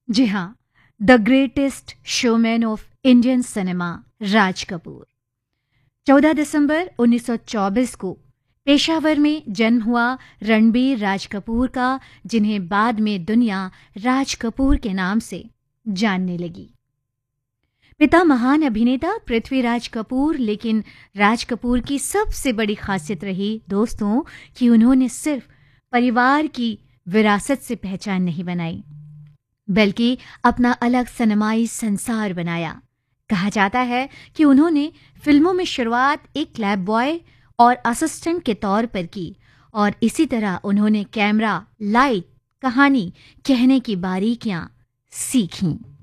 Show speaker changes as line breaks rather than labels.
जी हाँ, the greatest showman of Indian cinema Raj Kapoor. 14 दिसंबर 1924 को पेशावर में जन्म हुआ रणबीर राज कपूर का, जिन्हें बाद में दुनिया राज कपूर के नाम से जानने लगी। पिता महान अभिनेता पृथ्वीराज कपूर, लेकिन राज कपूर की सबसे बड़ी खासियत रही दोस्तों कि उन्होंने सिर्फ परिवार की विरासत से पहचान नहीं बनाई, बल्कि अपना अलग सिनेमाई संसार बनाया। कहा जाता है कि उन्होंने फिल्मों में शुरुआत एक क्लैब बॉय और असिस्टेंट के तौर पर की, और इसी तरह उन्होंने कैमरा, लाइट, कहानी कहने की बारीकियां सीखीं।